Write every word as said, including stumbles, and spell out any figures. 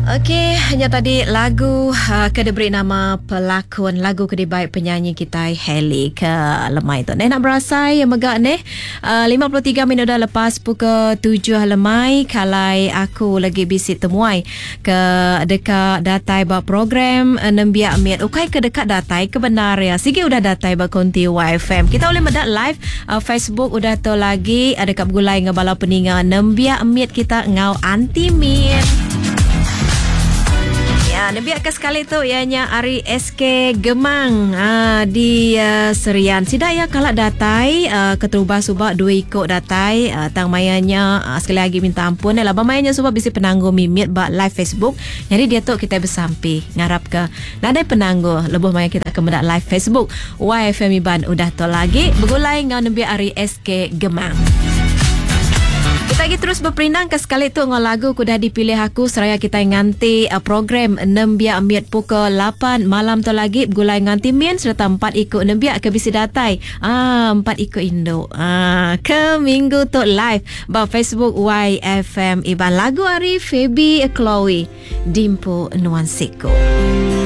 Okey, hanya tadi lagu uh, kena beri nama pelakon lagu kena baik penyanyi kita Hailey ke lemai tu. Nek nak berasai yang megak ni uh, lima puluh tiga minit dah lepas pukul tujuh lemai kalai aku lagi bisi temuai ke dekat datai bak program enam biak miat ukai ke dekat datai kebenar ya. Sige udah datai bak konti Y F M. Kita boleh medak live uh, Facebook udah tu lagi ada kat gulai ngabala peninga enam biak miat kita ngau anti miat. Ya, nabiak ke sekali tu ianya Ari S K Gemang uh, di uh, Serian. Sida ya kalak datai uh, keterubah subak dua ikut datai uh, tang mayanya uh, sekali lagi minta ampun lah mayanya subak bisi penangguh mimit bak live Facebook. Jadi dia tu kita bersampi ngarap ke nadai penangguh lebuh maya kita ke mendak live Facebook Y F M Iban udah tu lagi bergulai ngau nabiak Ari S K Gemang. Kita lagi terus berperinang ke sekali tu ngau lagu kudah dipilih aku seraya kita nganti uh, program enam biak miat pukul lapan malam tu lagi gulai nganti mien serta empat ikut enam biak ke bisi datai ah empat ikut Indo ah ke minggu tu live ba Facebook Y F M Iban lagu Ari Febi Chloe Dimpo Nuansiko.